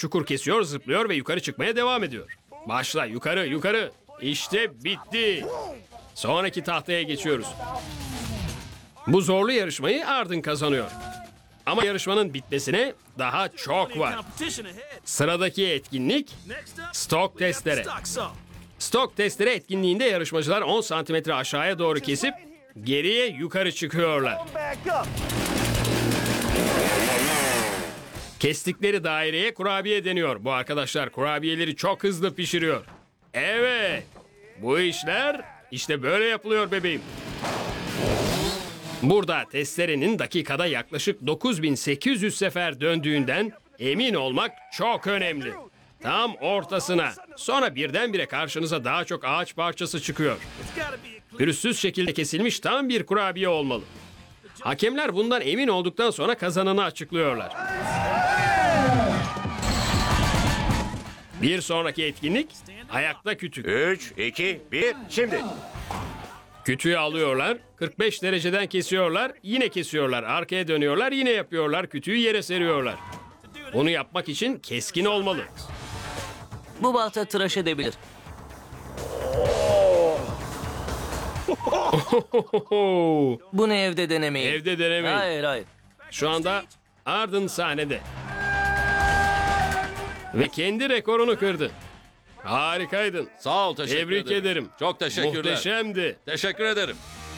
çukur kesiyor, zıplıyor ve yukarı çıkmaya devam ediyor. Başla, yukarı, yukarı. İşte bitti. Sonraki tahtaya geçiyoruz. Bu zorlu yarışmayı Arden kazanıyor. Ama yarışmanın bitmesine daha çok var. Sıradaki etkinlik stok testere. Stok testere etkinliğinde yarışmacılar 10 santimetre aşağıya doğru kesip geriye yukarı çıkıyorlar. Kestikleri daireye kurabiye deniyor. Bu arkadaşlar kurabiyeleri çok hızlı pişiriyor. Evet, bu işler işte böyle yapılıyor bebeğim. Burada testerenin dakikada yaklaşık 9800 sefer döndüğünden emin olmak çok önemli. Tam ortasına. Sonra birdenbire karşınıza daha çok ağaç parçası çıkıyor. Pürüzsüz şekilde kesilmiş tam bir kurabiye olmalı. Hakemler bundan emin olduktan sonra kazananı açıklıyorlar. Bir sonraki etkinlik ayakta kütük. 3, 2, 1, şimdi. Kütüğü alıyorlar, 45 dereceden kesiyorlar, yine kesiyorlar, arkaya dönüyorlar, yine yapıyorlar, kütüğü yere seriyorlar. Bunu yapmak için keskin olmalı. Bu balta tıraş edebilir. Bunu evde denemeyin. Evde denemeyin. Hayır hayır. Şu anda Arden sahnede. Ve kendi rekorunu kırdı. Harikaydın. Sağ ol, teşekkür Tebrik ederim. Çok teşekkürler. Muhteşemdi. Teşekkür ederim.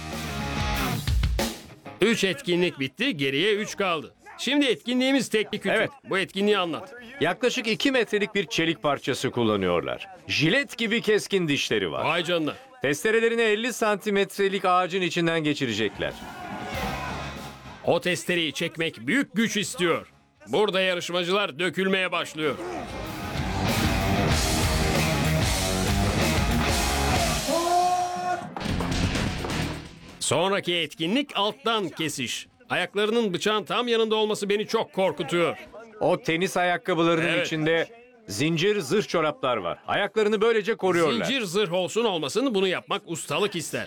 3 etkinlik bitti, geriye 3 kaldı. Şimdi etkinliğimiz teknik kütük. Evet. Bu etkinliği anlat. Yaklaşık 2 metrelik bir çelik parçası kullanıyorlar. Jilet gibi keskin dişleri var. Vay canına. Testerelerini 50 santimetrelik ağacın içinden geçirecekler. O testereyi çekmek büyük güç istiyor. Burada yarışmacılar dökülmeye başlıyor. Sonraki etkinlik alttan kesiş. Ayaklarının bıçağın tam yanında olması beni çok korkutuyor. O tenis ayakkabılarının Evet. içinde zincir zırh çoraplar var. Ayaklarını böylece koruyorlar. Zincir zırh olsun olmasın bunu yapmak ustalık ister.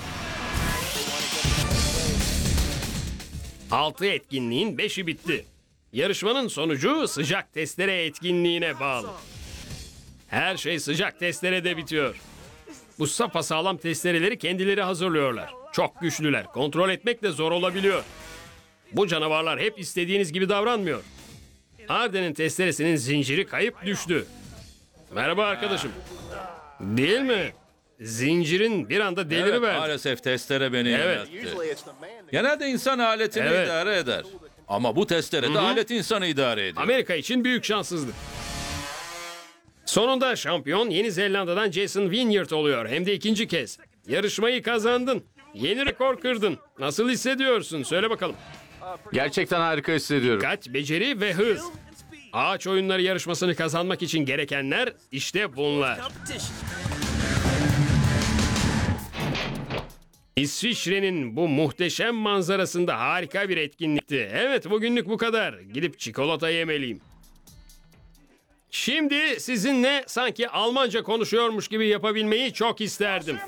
6 etkinliğin 5'i bitti. Yarışmanın sonucu sıcak testere etkinliğine bağlı. Her şey sıcak testerede bitiyor. Bu sapasağlam testereleri kendileri hazırlıyorlar. Çok güçlüler. Kontrol etmek de zor olabiliyor. Bu canavarlar hep istediğiniz gibi davranmıyor. Arden'in testeresinin zinciri kayıp düştü. Merhaba arkadaşım. Değil mi? Zincirin bir anda Evet, deliriverdi. maalesef testere beni Evet. yöneltti. Genelde insan aletini Evet. idare eder. Ama bu testere de alet insanı idare ediyor. Amerika için büyük şanssızlık. Sonunda şampiyon Yeni Zelanda'dan Jason Wynyard oluyor. Hem de ikinci kez. Yarışmayı kazandın. Yeni rekor kırdın. Nasıl hissediyorsun? Söyle bakalım. Gerçekten harika hissediyorum. Dikkat, beceri ve hız. Ağaç oyunları yarışmasını kazanmak için gerekenler işte bunlar. İsviçre'nin bu muhteşem manzarasında harika bir etkinlikti. Evet, bugünlük bu kadar. Gidip çikolata yemeliyim. Şimdi sizinle sanki Almanca konuşuyormuş gibi yapabilmeyi çok isterdim.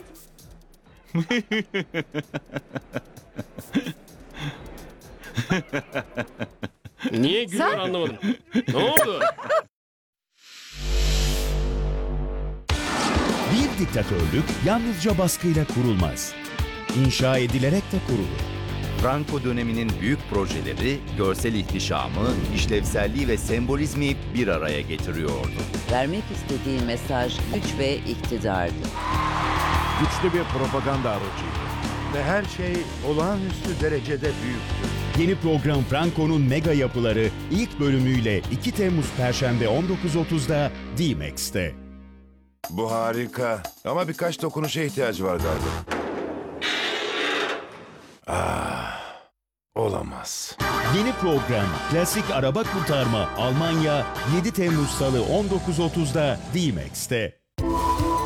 Niye gülüyor anlamadım. Ne oldu? Bir diktatörlük yalnızca baskıyla kurulmaz. İnşa edilerek de kurulur. Franco döneminin büyük projeleri, görsel ihtişamı, işlevselliği ve sembolizmi bir araya getiriyordu. Vermek istediği mesaj güç ve iktidardı. Güçlü bir propaganda aracıydı. Ve her şey olağanüstü derecede büyüktü. Yeni program Franco'nun mega yapıları ilk bölümüyle 2 Temmuz Perşembe 19.30'da D-Max'te. Bu harika. Ama birkaç dokunuşa ihtiyacı var galiba. Olamaz. Yeni program Klasik Araba Kurtarma Almanya 7 Temmuz Salı 19.30'da D-Max'te.